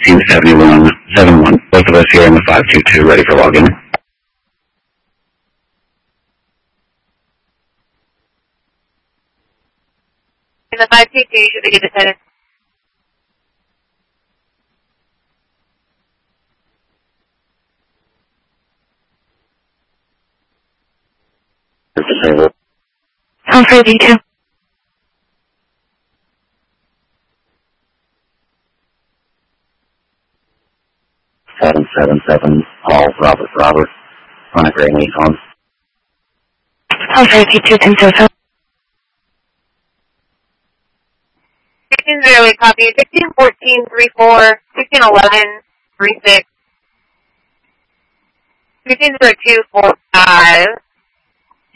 167171. Both of us here in the 522, ready for login. In the 522, you should be good to send it. Sounds ready too. $777, Paul, Robert, on a gray Nissan. Sounds ready too, 10 1608, copy. 1614, 34, 1611, 36, 1602, 45.